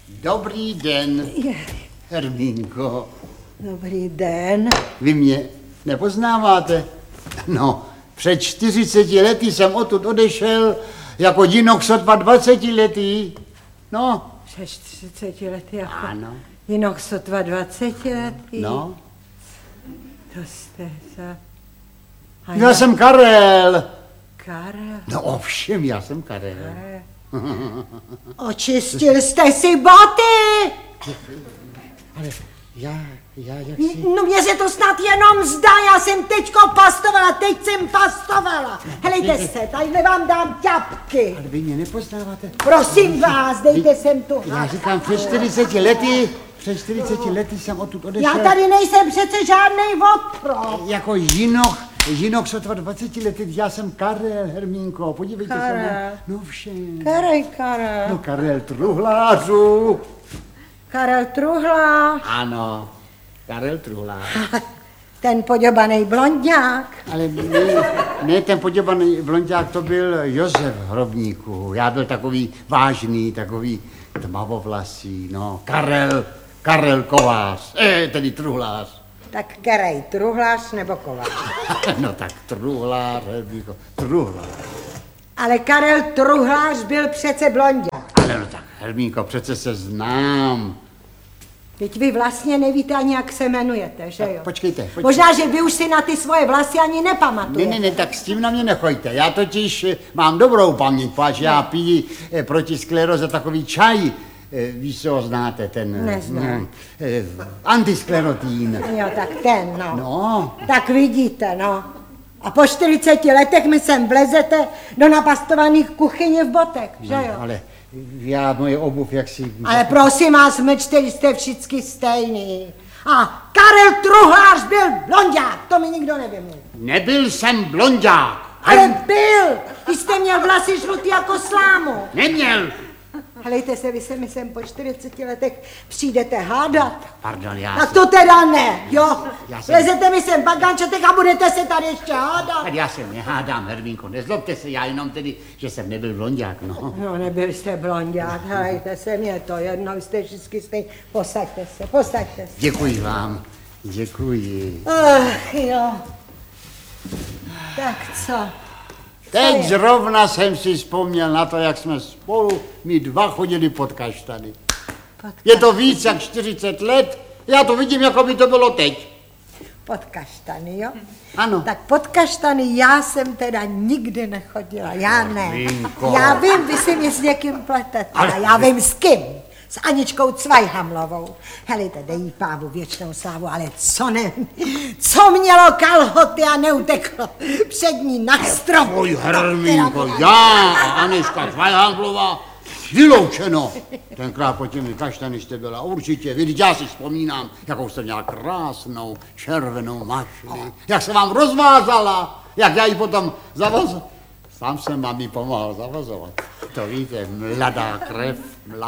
Dobrý den, Hermínko. Dobrý den. Vy mě nepoznáváte? No, před 40 lety jsem odtud odešel jako jinok sotva 20 letý. No. Před 40 lety jako Ano. jinok sotva 20 letý. No. To jste za... Já jsem Karel. Karel. No ovšem, já jsem Karel. Očistil jste si boty! Ale já jak si... No mě se to snad jenom zdá, já jsem teď pastovala. Helejte se, tadyhle vám dám ťapky. Ale vy mě nepoznáváte? Prosím vás, dejte sem tu. Já říkám, před 40 lety jsem odtud odešel. Já tady nejsem přece žádnej otrok. Jako jinok sotva 20 lety, já jsem Karel, Hermínko, podívejte se na... No všem. Karel. No Karel Truhlářů. Karel Truhlář. Ano, Karel Truhlář. Ten poděbanej blondňák. Ale ne, ten poděbaný blonďák, to byl Josef Hrobníků. Já byl takový vážný, takový tmavovlasý, no. Karel Kovář, tedy Truhlář. Tak kerej, Truhlář nebo Kovář? No tak Truhlář, Hermínko, Truhlář. Ale Karel Truhlář byl přece blonďák. Ale no tak, Hermínko, přece se znám. Teď vy vlastně nevíte ani, jak se jmenujete, že jo? Počkejte. Možná, že vy už si na ty svoje vlasy ani nepamatujete. Ne, tak s tím na mě nechoďte. Já totiž mám dobrou paměť, páč já piju proti skleroze takový čaj. Víš, co ho znáte, ten... Neznám. Antisklerotín. Jo, tak ten, no. No. Tak vidíte, no. A po 40 letech mi sem vlezete do napastovaných kuchyně v botech, že jo? Ale já moje obuv jaksi... Ale prosím vás, mlčte, jste všichni stejný. A Karel Truhlář byl blonďák, to mi nikdo nevymluví. Nebyl jsem blonďák. Ale byl, vy jste měl vlasy žlutý jako slámu. Neměl. Helejte se, vy se mi sem po 40 letech přijdete hádat. Pardon, já Tak to teda ne, jo? Já jsem- Lezete mi sem bagančetek a budete se tady ještě hádat. Tak já se nehádám, Hermínko, nezlobte se, já jenom tedy, že jsem nebyl blonďák, no. No, nebyl jste blonďák, helejte se, mě to jedno, vy jste všichni stejný. Posaďte se. Děkuji vám, děkuji. Ach, jo. Tak co? Teď zrovna jsem si vzpomněl na to, jak jsme spolu, my dva chodili pod kaštany. Je to víc jak 40 let, já to vidím, jako by to bylo teď. Pod kaštany, jo? Ano. Tak pod kaštany já jsem teda nikdy nechodila, já ne. Hermínko. Já vím, vy si mě s někým pletete, ale já vím s kým. S Aničkou Cvajhamlovou. Helejte, dej jí pávu věčnou slávu, ale co mělo kalhoty a neuteklo před ní na strom. Oj, Hermínko, já a Anička Cvajhamlová, vyloučeno. Tenkrát pod těmi kaštany jste byla určitě, vidíte, já si vzpomínám, jakou jste měla krásnou červenou mašli, jak se vám rozvázala, jak já ji potom zavazal. Sám jsem vám ji pomohl zavazovat. To víte, mladá krev.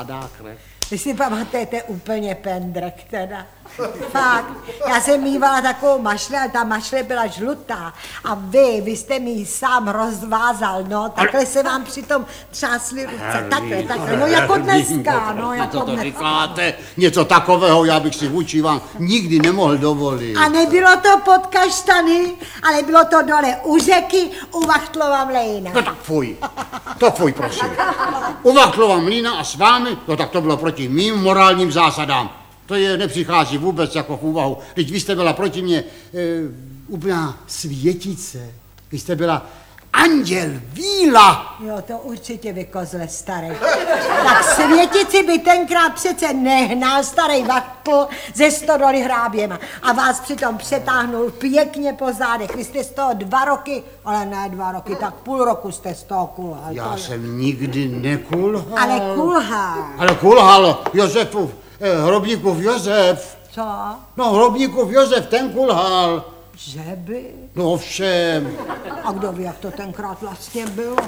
Vy si pamatujete úplně pendrek teda. Fakt, já jsem mývala takovou mašli, ale ta mašle byla žlutá. A vy jste mi ji sám rozvázal, no. Takhle se vám přitom třásly ruce. Takhle, no jako dneska, no jako Co to dneska. říkáte? Něco takového já bych si vůči vám nikdy nemohl dovolit. A nebylo to pod kaštany, ale bylo to dole u řeky, u Vachtlova mlejna. No tak fuj, prosím. U Vachtlova mlýna a s vámi, no tak to bylo proti mým morálním zásadám. To je nepřichází vůbec jako v úvahu. Teď vy jste byla proti mně úplná světice. Vy jste byla anděl, víla. Jo, to určitě vy kozle starý. Tak světici by tenkrát přece nehnal starý Vachtl ze stodoly hráběma a vás přitom přetáhnul pěkně po zádech. Vy jste z toho 2 roky, ale ne 2 roky, tak půl roku jste z toho kulhal. Já jsem nikdy nekulhal. Ale kulhal. Ale kulhal Josefův, Hrobníkův Josef. Co? No, Hrobníkův Josef, ten kulhal. Že by? No ovšem. A kdo ví, jak to tenkrát vlastně bylo?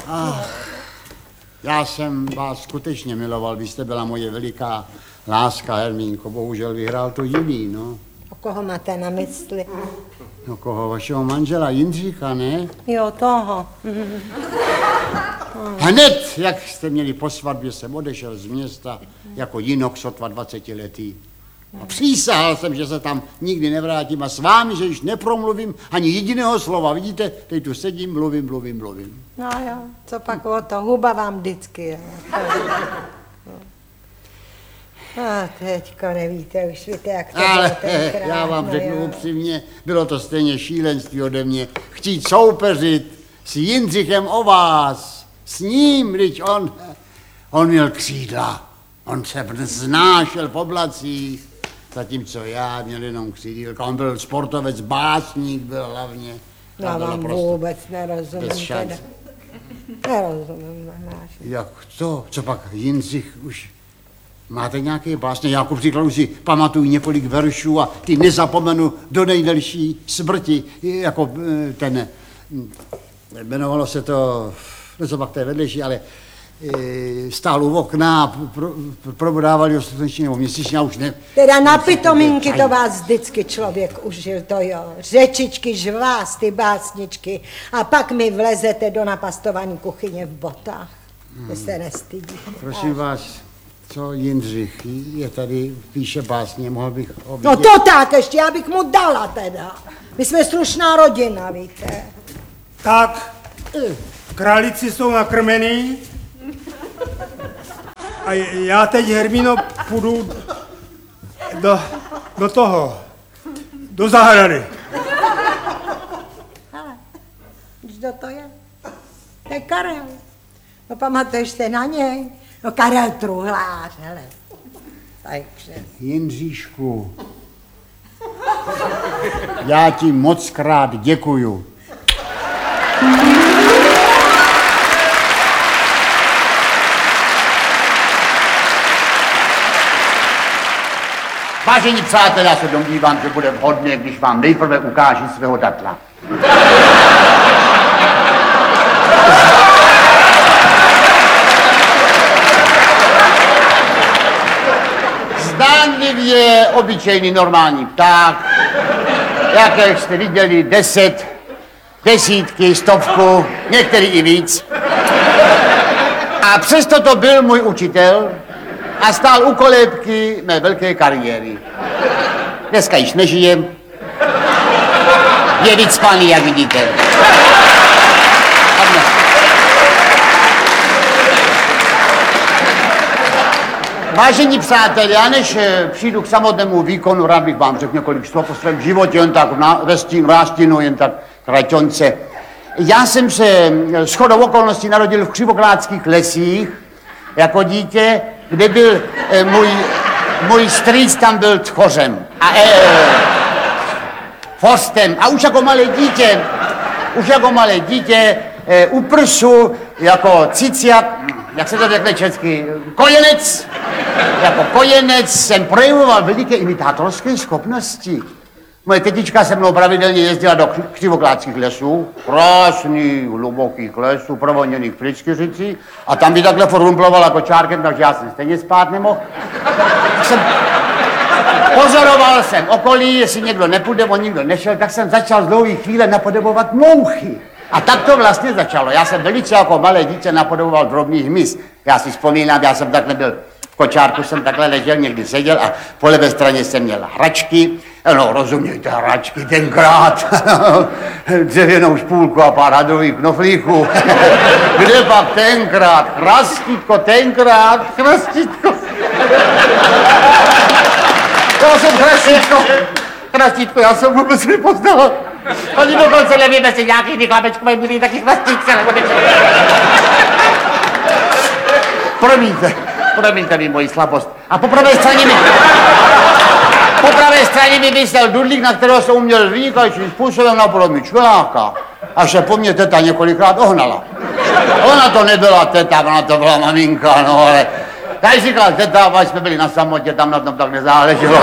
Já jsem vás skutečně miloval, vy jste byla moje veliká láska, Hermínko. Bohužel vyhrál to jiný, no. O koho máte na mysli? No koho, vašeho manžela Jindřicha, ne? Jo, toho. Hned, jak jste měli po svatbě, jsem odešel z města jako jinok sotva 20letý. A přísahal jsem, že se tam nikdy nevrátím a s vámi, že již nepromluvím ani jediného slova. Vidíte, teď tu sedím, mluvím. No jo, co pak o to, huba vám vždycky je. A teďko nevíte, už víte, jak to Ale bylo tenkrát. já vám no řeknu jo. upřímně, bylo to stejně šílenství ode mě. Chtít soupeřit s Jindřichem o vás, s ním, když on měl křídla. On se vznášel po oblacích, zatímco já měl jenom křídílka. On byl sportovec, básník byl hlavně. Já vám vůbec nerozumím teda. Nerozumím, máš. Jak to? Co pak Jindřich už... Máte nějaké básně? Já ku příkladu si pamatuju několik veršů a ty nezapomenu do nejdelší smrti, jako ten, jmenovalo se to, co pak to je vedlejší, ale stál u okna a probodávali ho sluneční nebo měsíčně a už ne... Teda na pitomínky to vás vždycky člověk užil, to jo. Řečičky, žvásty, básničky a pak mi vlezete do napastování kuchyně v botách. Vy se nestydíte. Prosím vás, co Jindřich je tady, píše básně, mohl bych ho vidět? No to tak, ještě já bych mu dala teda. My jsme slušná rodina, víte. Tak, králíci jsou nakrmený a já teď, Hermíno, půjdu do zahrady. Hele, kdo to je? To je Karel. No pamatuješ se na něj? No Karel Truhlář, hele. Takže. Jindříšku, já ti moc krát děkuju. Vážení přátelé, já se domnívám, že bude vhodné, když vám nejprve ukážu svého datla. Zdánlivě obyčejný normální pták, jaké jste viděli 10, desítky, 100, některý i víc. A přesto to byl můj učitel a stál u kolébky mé velké kariéry. Dneska již nežijem, je vycpaný, jak vidíte. Vážení přátelé, já než přijdu k samotnému výkonu, rád bych vám řekl několik slov o svém životě, jen tak ve stínu, jen tak kraťonce. Já jsem se shodou okolností narodil v Křivoklátských lesích jako dítě, kde byl můj strýc tam byl tchořem a forstem. A už jako malé dítě u prsu jako ciciak, jak se to řekne česky, kojenec. Jako kojenec jsem projevoval veliké imitátorské schopnosti. Moje tetička se mnou pravidelně jezdila do Křivoklátských lesů, krásných, hlubokých lesů, provoněných pryskyřicí, a tam by takhle rumplovala kočárkem, takže já jsem stejně spát nemohl. Pozoroval jsem okolí, jestli někdo nepůjde, on nikdo nešel, tak jsem začal z dlouhé chvíle napodobovat mouchy. A tak to vlastně začalo. Já jsem velice jako malé dítě napodoboval drobný hmyz. Já si vzpomínám, já jsem takhle byl v kočárku, jsem takhle ležel, někdy seděl a po levé straně jsem měl hračky. No, rozumějte, hračky tenkrát. Dřevěnou špůlku a pár hadrových knoflíků. Kde pak tenkrát? Chrastítko. Já jsem chrastítko, já jsem vůbec nepoznal. Oni dokonce nevím, jestli nějaký vyklapečku mají byli taky chrastítce, nebo nečem. Promiňte mi moji slabost. A po pravé straně mi vysel dudlík, na kterého jsem uměl vynikajícím způsobem napodobit čveláka. Až se po mně teta několikrát ohnala. Ona to nebyla teta, ona to byla maminka, no ale... Já říkal teta, až jsme byli na samotě, tam na tom tak nezáleželo.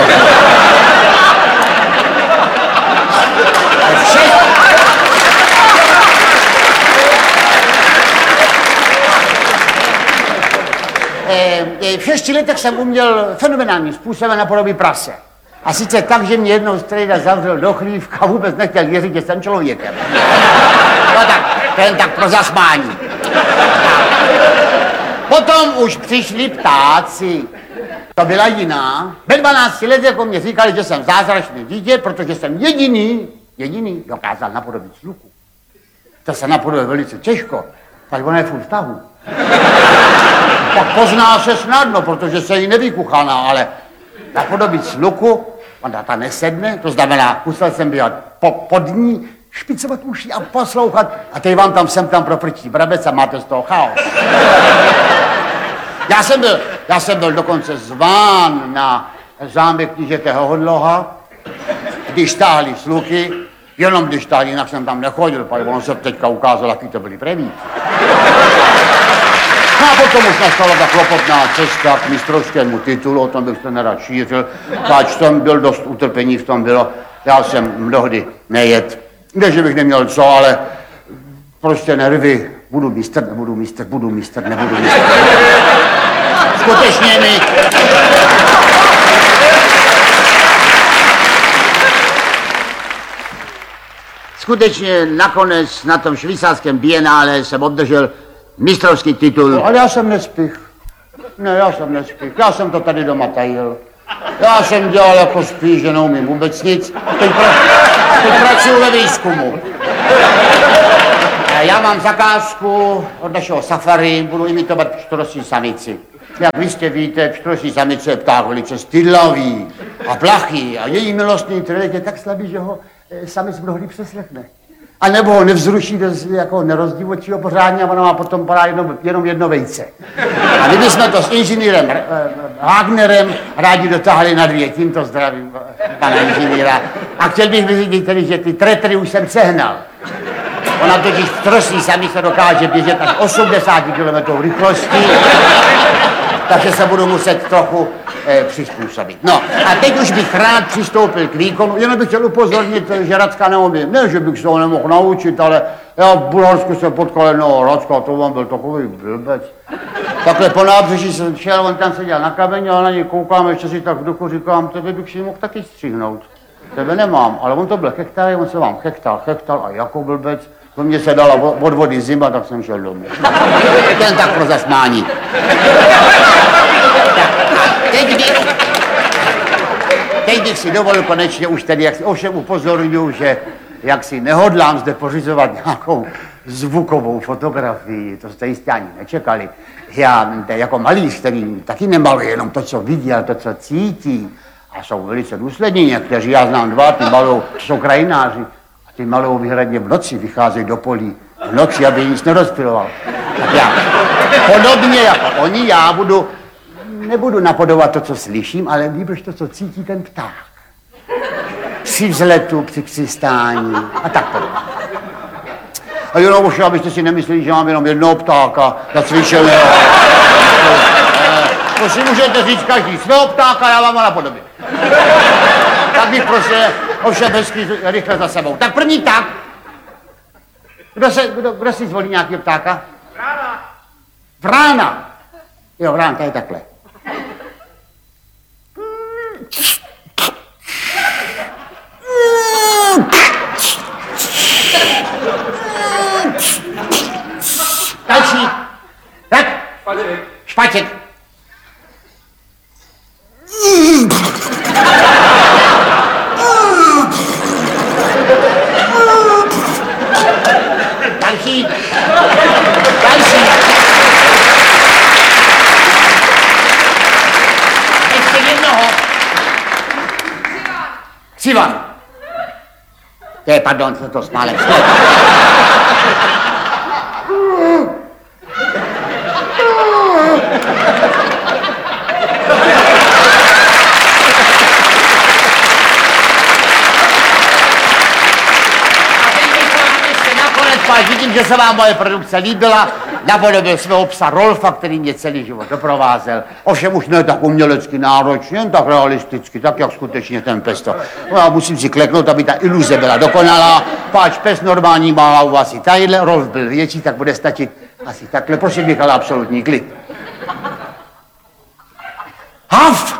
V 6 letech jsem uměl fenomenálním způsobem napodobit prase. A sice tak, že mě jednou strejda zavřel do chlívka a vůbec nechtěl věřit, že jsem člověkem. No tak, to jen tak pro zasmání. Potom už přišli ptáci. To byla jiná. Ve 12 let jako mě říkali, že jsem zázračné dítě, protože jsem jediný dokázal napodobit sluchu. To se napodobí velice těžko, tak ona je furt v tahu. Tak pozná se snadno, protože se jí nevykuchaná, ale napodobit sluchu, ona ta nesedne, to znamená, musel jsem být pod ní, špicovat uši a poslouchat, a teď vám tam sem tam profrčí brabec a máte z toho chaos. Já jsem byl dokonce zván na zámek knížete Hohodloha, když táhli sluky, jenom když táhli, jinak jsem tam nechodil, protože ono se teďka ukázalo, jaký to byli prevíci. No a potom už nastala ta klopotná cesta k mistrovskému titulu, o tom bych to nerad šířil, páč tam byl dost utrpení, v tom bylo, já jsem mnohdy nejet, ne, že bych neměl co, ale prostě nervy, budu mistr. Skutečně mi... Skutečně nakonec na tom švýcarském bienále jsem obdržel mistrovský titul. Ale já jsem nespích. Já jsem to tady doma tajil. Já jsem dělal jako spíš, že neumím vůbec nic. Teď pracuji ve výzkumu. Já mám zakázku od našeho safari, budu imitovat pštrosí samici. Jak vy jistě víte, pštrosí samice je pták velice stydlavý a plachý a její milostný intelekt je tak slabý, že ho samic mnohdy přeslechne. A nebo ho nevzruší jako nerozdívočí ho pořádně a ona má potom padá jenom jedno vejce. A kdyby jsme to s inženýrem Wagnerem rádi dotáhli na 2, tímto zdravím pana inženýra. A chtěl bych vyřídit tedy, že ty tretry už jsem sehnal. Ona totiž pštrosí samice dokáže běžet až 80 km rychlostí, takže se budu muset trochu přizpůsobit. No a teď už bych rád přistoupil k výkonu, jenom bych chtěl upozornit, že Racka neumím. Ne, že bych se ho nemohl naučit, ale já v Bulharsku jsem potkal jednoho Racka, to vám byl takový blbec. Takhle po nábřeží jsem šel, on tam seděl na kameni, ale na něj koukám, ještě si tak v duchu říkám, tebe bych si mohl taky střihnout. Tebe nemám, ale on to byl hektar, on se vám chechtal a jako blbec. To mě se dala od vody zima, tak jsem šel domů. Ten tak pro zasmání. Teď bych si dovolil konečně už tedy, ovšem upozorňuji, že jak si nehodlám zde pořizovat nějakou zvukovou fotografii, to jste jistě ani nečekali. Já jako malíř, který taky nemaluje jenom to, co vidí, ale to, co cítí. A jsou velice důslední někteří, já znám 2, ty malou, jsou krajináři. Ty malou výhradně v noci vycházejí do polí. V noci, aby nic nerozpiloval. Tak já, podobně jako oni, já nebudu napodobovat to, co slyším, ale líbíš to, co cítí ten pták. Při vzletu, při přistání a tak podobně. A jenom už, abyste si nemysleli, že mám jenom jednoho ptáka zacvičeného. To si můžete říct každý svého ptáka, já vám ho napodobím. Tak bych prostě ovšem hezky rychle za sebou. Tak první pták. Kdo si zvolí nějakého ptáka? Vrána. Jo, vránka je takhle. Další. Tak. Špaček. Další. Ještě jednoho. Křivan. Pardon, to smálem. Vidím, že se vám moje produkce líbila, napodobil svého psa Rolfa, který mě celý život doprovázel. Ovšem už ne tak umělecky náročně, jen tak realisticky, tak jak skutečně ten pes to. No, já musím si kleknout, aby ta iluze byla dokonalá. Páč pes normální má hlavu asi tadyhle, Rolf byl větší, tak bude stačit asi takhle. Prosím bych, ale absolutní klid. Haf!